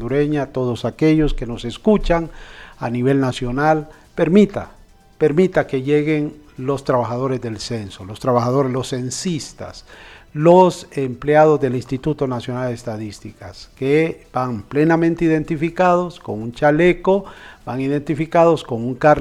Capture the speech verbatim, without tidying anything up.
hondureña, todos aquellos que nos escuchan a nivel nacional, permita, permita que lleguen los trabajadores del censo, los trabajadores, los censistas, los empleados del Instituto Nacional de Estadísticas, que van plenamente identificados con un chaleco, van identificados con un carnet